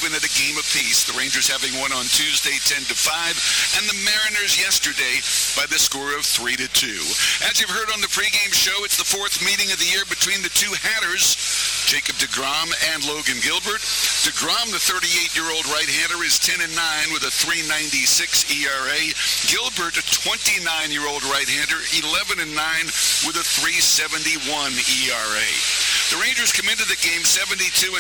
Cleveland at a game apiece. The Rangers having won on Tuesday 10-5, and the Mariners yesterday by the score of 3-2. As you've heard on the pregame show, it's the fourth meeting of the year between the two Hatters, Jacob deGrom and Logan Gilbert. deGrom, the 38-year-old right-hander, is 10-9 with a 3.96 ERA. Gilbert, a 29-year-old right-hander, 11-9 with a 3.71 ERA. The Rangers come into the game 72-74,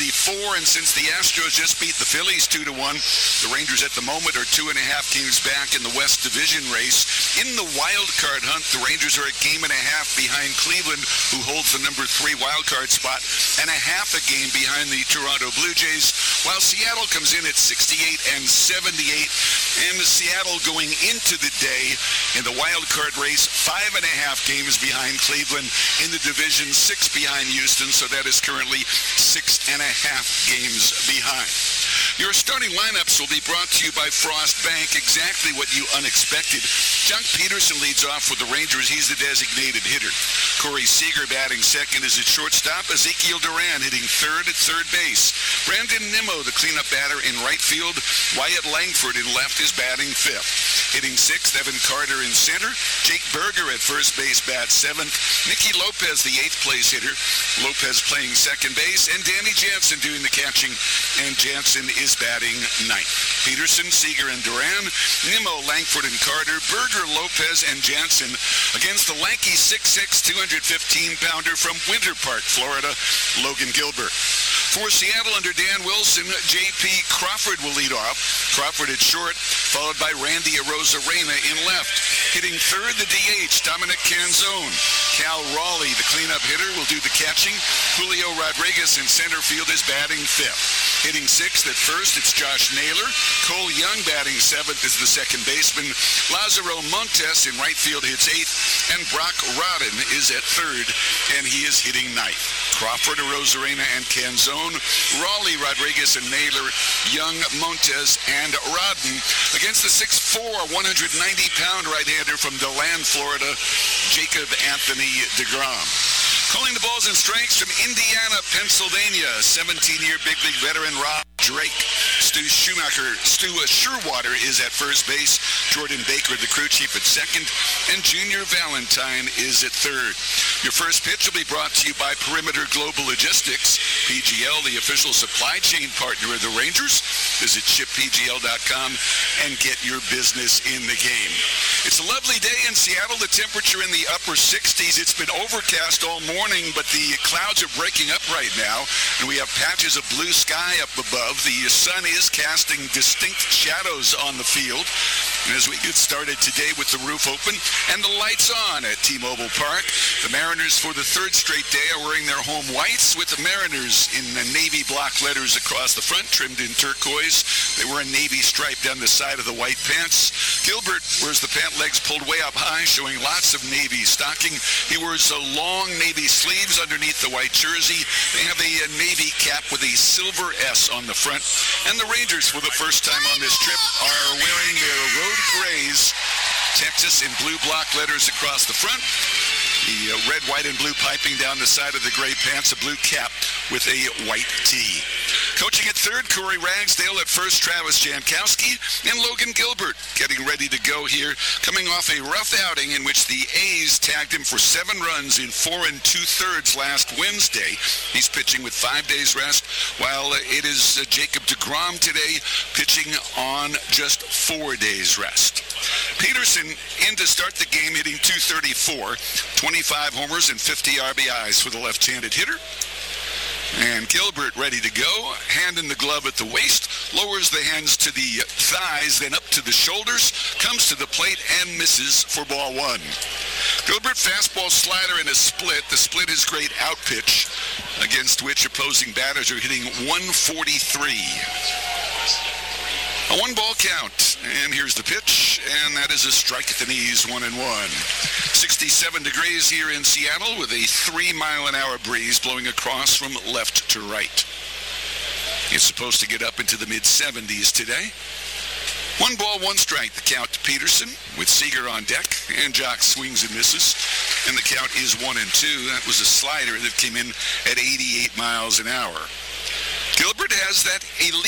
and since the Astros just beat the Phillies 2-1, the Rangers at the moment are 2.5 games back in the West Division race. In the wild card hunt, the Rangers are a game and a half behind Cleveland, who holds the number 3 wild card spot, and a half a game behind the Toronto Blue Jays, while Seattle comes in at 68-78, and Seattle going into the day in the wild card race 5.5 games behind Cleveland in the division, 6 behind Houston, so that is currently 6.5 games behind. Your starting lineups will be brought to you by Frost Bank, exactly what you unexpected. Jock Peterson leads off with the Rangers. He's the designated hitter. Corey Seager batting second is at shortstop. Ezekiel Duran hitting third at third base. Brandon Nimmo, the cleanup batter, in right field. Wyatt Langford in left is batting fifth. Hitting sixth, Evan Carter in center. Jake Berger at first base bats seventh. Nicky Lopez, the eighth place hitter. Lopez playing second base. And Danny Jansen doing the catching. And Jansen is batting ninth. Peterson, Seager, and Duran. Nimmo, Langford, and Carter. Berger, Lopez, and Jansen against the lanky 6'6", 215-pounder from Winter Park, Florida, Logan Gilbert. For Seattle under Dan Wilson, J.P. Crawford will lead off. Crawford at short, followed by Randy Arozarena in left. Hitting third, the DH, Dominic Canzone. Cal Raleigh, the cleanup hitter, will do the catching. Julio Rodriguez in center field is batting fifth. Hitting sixth at first, it's Josh Naylor. Cole Young batting seventh is the second baseman. Lazaro Montes in right field hits eighth. And Brock Rodden is at third, and he is hitting ninth. Crawford, Arozarena, and Canzone. Raleigh, Rodriguez, and Naylor. Young, Montes, and Rodden against the 6'4", 190-pound right-hander from DeLand, Florida, Jacob Anthony deGrom. Calling the balls and strikes from Indiana, Pennsylvania, 17-year big league veteran Rob Drake. Stu Sherwater is at first base. Jordan Baker, the crew chief, at second. And Junior Valentine is at third. Your first pitch will be brought to you by Perimeter Global Logistics. PGL, the official supply chain partner of the Rangers. Visit shippgl.com and get your business in the game. It's a lovely day in Seattle. The temperature in the upper 60s. It's been overcast all morning, but the clouds are breaking up right now, and we have patches of blue sky up above. The sun is casting distinct shadows on the field. And as we get started today with the roof open and the lights on at T-Mobile Park, the Mariners for the third straight day are wearing their home whites with the Mariners in the navy block letters across the front, trimmed in turquoise. They wear a navy stripe down the side of the white pants. Gilbert wears the pant legs pulled way up high, showing lots of navy stocking. He wears long navy sleeves underneath the white jersey. They have a navy cap with a silver S on the front. And the Rangers, for the first time on this trip, are wearing their road grays, Texas in blue block letters across the front. The red, white, and blue piping down the side of the gray pants, a blue cap with a white tee. Coaching at third, Corey Ragsdale. At first, Travis Jankowski and Logan Gilbert getting ready to go here, coming off a rough outing in which the A's tagged him for 7 runs in 4 2/3 last Wednesday. He's pitching with 5 days rest, while it is Jacob deGrom today pitching on just 4 days rest. Peterson in to start the game, hitting .234, 25 homers and 50 RBIs for the left-handed hitter. And Gilbert ready to go, hand in the glove at the waist, lowers the hands to the thighs, then up to the shoulders, comes to the plate and misses for ball one. Gilbert fastball, slider, and a split. The split is great out pitch, against which opposing batters are hitting 143. A 1-ball count, and here's the pitch, and that is a strike at the knees, 1-1. 67 degrees here in Seattle with a 3-mile-an-hour breeze blowing across from left to right. It's supposed to get up into the mid-70s today. 1 ball, 1 strike, the count to Peterson with Seager on deck, and Jock swings and misses, and the count is 1-2. That was a slider that came in at 88 miles an hour. Gilbert has that elite